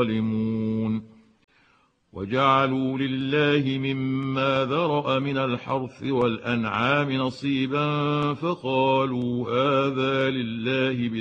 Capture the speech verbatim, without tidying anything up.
ظالمون وجعلوا لله مما ذرأ من الحرث والأنعام نصيبا فقالوا هذا لله